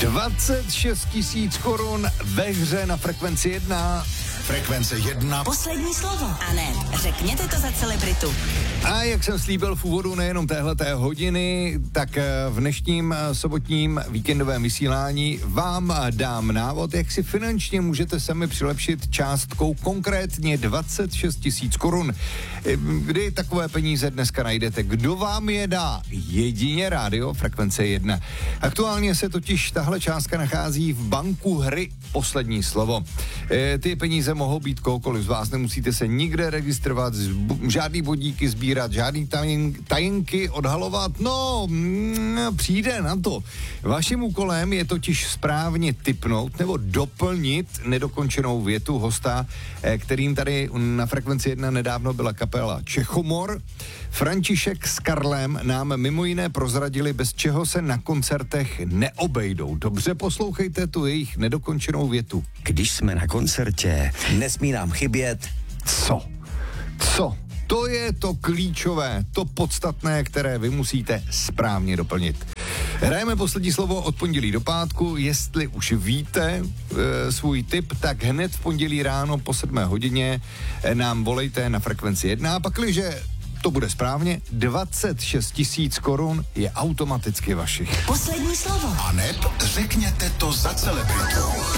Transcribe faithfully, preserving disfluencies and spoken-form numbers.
dvacet šest tisíc korun ve hře na Frekvenci jedna. Frekvence jedna. Poslední slovo. A ne, řekněte to za celebritu. A jak jsem slíbil v úvodu nejenom téhleté hodiny, tak v dnešním sobotním víkendovém vysílání vám dám návod, jak si finančně můžete sami přilepšit částkou konkrétně dvacet šest tisíc korun. Kdy takové peníze dneska najdete? Kdo vám je dá? Jedině rádio Frekvence jedna. Aktuálně se totiž tahle částka nachází v banku hry Poslední slovo. E, ty peníze mohou být kohokoliv z vás, nemusíte se nikde registrovat, zb- žádný bodíky sbírat, žádný tajen, tajenky odhalovat, no, mm, přijde na to. Vaším úkolem je totiž správně tipnout nebo doplnit nedokončenou větu hosta, e, kterým tady na Frekvenci jedna nedávno byla kapela Čechomor. František s Karlem nám mimo jiné prozradili, bez čeho se na koncertech neobejdou. Dobře poslouchejte tu jejich nedokončenou větu. Když jsme na koncertě, nesmí nám chybět. Co? Co? To je to klíčové, to podstatné, které vy musíte správně doplnit. Hrajeme poslední slovo od pondělí do pátku. Jestli už víte e, svůj tip, tak hned v pondělí ráno po sedmé hodině e, nám volejte na Frekvenci jedna. A pakliže to bude správně, dvacet šest tisíc korun je automaticky vašich. Poslední slovo. A neb řekněte to za celebritu.